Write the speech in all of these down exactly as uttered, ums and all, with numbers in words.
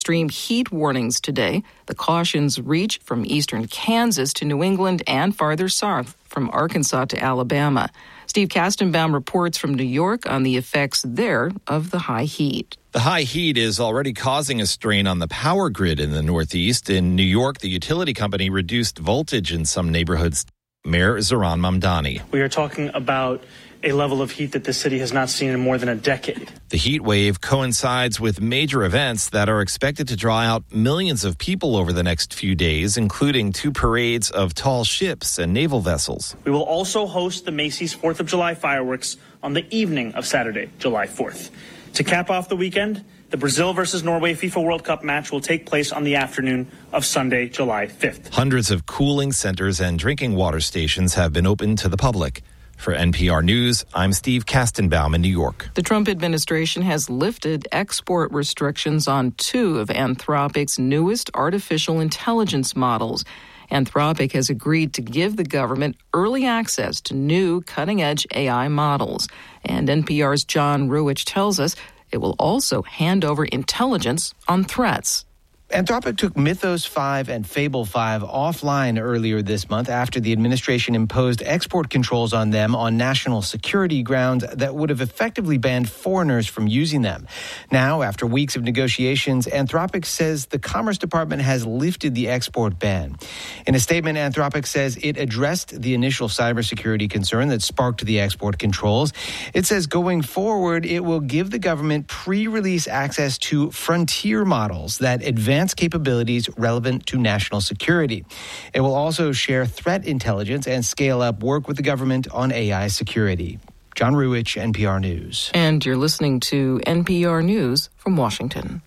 extreme heat warnings today. The cautions reach from eastern Kansas to New England and farther south from Arkansas to Alabama. Steve Kastenbaum reports from New York on the effects there of the high heat. The high heat is already causing a strain on the power grid in the Northeast. In New York, the utility company reduced voltage in some neighborhoods. Mayor Zohran Mamdani. We are talking about a level of heat that the city has not seen in more than a decade. The heat wave coincides with major events that are expected to draw out millions of people over the next few days, including two parades of tall ships and naval vessels. We will also host the Macy's fourth of July fireworks on the evening of Saturday, July fourth. To cap off the weekend, the Brazil versus Norway FIFA World Cup match will take place on the afternoon of Sunday, July fifth. Hundreds of cooling centers and drinking water stations have been opened to the public. For N P R News, I'm Steve Kastenbaum in New York. The Trump administration has lifted export restrictions on two of Anthropic's newest artificial intelligence models. Anthropic has agreed to give the government early access to new cutting-edge A I models. And N P R's John Ruwitch tells us it will also hand over intelligence on threats. Anthropic took Mythos five and Fable five offline earlier this month after the administration imposed export controls on them on national security grounds that would have effectively banned foreigners from using them. Now, after weeks of negotiations, Anthropic says the Commerce Department has lifted the export ban. In a statement, Anthropic says it addressed the initial cybersecurity concern that sparked the export controls. It says going forward, it will give the government pre-release access to frontier models that advance capabilities relevant to national security. It will also share threat intelligence and scale up work with the government on A I security. John Ruwitch, N P R News. And you're listening to N P R News from Washington.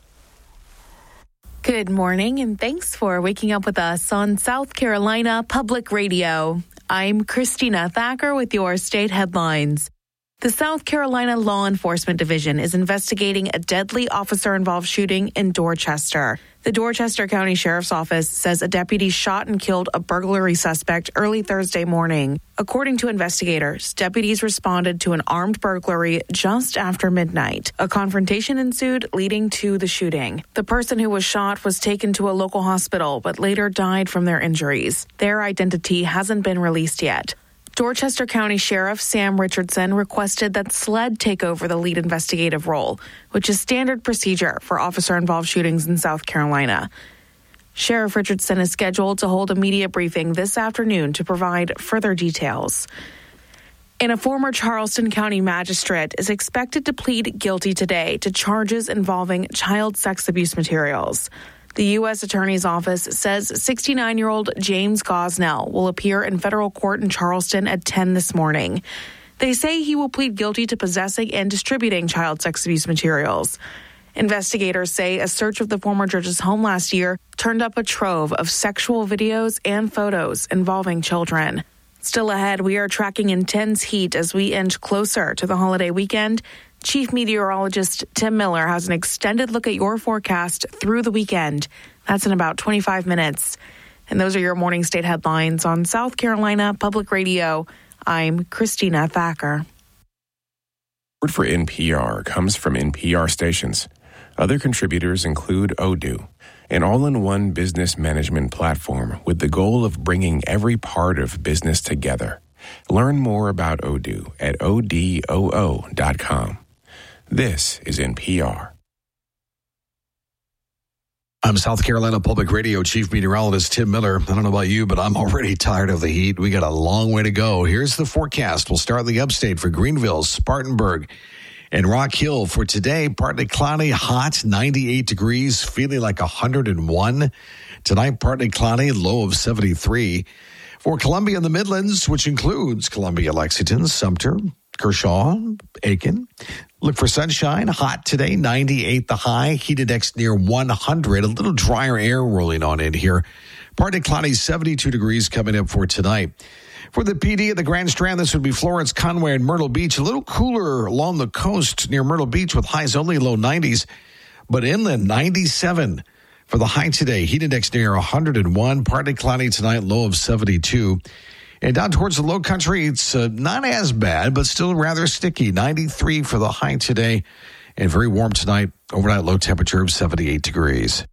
Good morning, and thanks for waking up with us on South Carolina Public Radio. I'm Christina Thacker with your state headlines. The South Carolina Law Enforcement Division is investigating a deadly officer-involved shooting in Dorchester. The Dorchester County Sheriff's Office says a deputy shot and killed a burglary suspect early Thursday morning. According to investigators, deputies responded to an armed burglary just after midnight. A confrontation ensued, leading to the shooting. The person who was shot was taken to a local hospital, but later died from their injuries. Their identity hasn't been released yet. Dorchester County Sheriff Sam Richardson requested that SLED take over the lead investigative role, which is standard procedure for officer-involved shootings in South Carolina. Sheriff Richardson is scheduled to hold a media briefing this afternoon to provide further details. And a former Charleston County magistrate is expected to plead guilty today to charges involving child sex abuse materials. The U S Attorney's Office says sixty-nine-year-old James Gosnell will appear in federal court in Charleston at ten this morning. They say he will plead guilty to possessing and distributing child sex abuse materials. Investigators say a search of the former judge's home last year turned up a trove of sexual videos and photos involving children. Still ahead, we are tracking intense heat as we inch closer to the holiday weekend. Chief Meteorologist Tim Miller has an extended look at your forecast through the weekend. That's in about twenty-five minutes. And those are your morning state headlines on South Carolina Public Radio. I'm Christina Thacker. Word for N P R comes from N P R stations. Other contributors include Odoo, an all-in-one business management platform with the goal of bringing every part of business together. Learn more about Odoo at odoo dot com. This is N P R. I'm South Carolina Public Radio Chief Meteorologist Tim Miller. I don't know about you, but I'm already tired of the heat. We got a long way to go. Here's the forecast. We'll start in the upstate for Greenville, Spartanburg, and Rock Hill. For today, partly cloudy, hot, ninety-eight degrees, feeling like one hundred one. Tonight, partly cloudy, low of seventy-three. For Columbia and the Midlands, which includes Columbia, Lexington, Sumter, Kershaw, Aiken. Look for sunshine, hot today, ninety-eight the high, heat index near one hundred, a little drier air rolling on in here. Partly cloudy, seventy-two degrees coming up for tonight. For the P D at the Grand Strand, this would be Florence, Conway, and Myrtle Beach. A little cooler along the coast near Myrtle Beach with highs only low nineties, but inland ninety-seven. For the high today, heat index near one hundred one, partly cloudy tonight, low of seventy-two. And down towards the low country, it's uh, not as bad, but still rather sticky. ninety-three for the high today and very warm tonight. Overnight low temperature of seventy-eight degrees.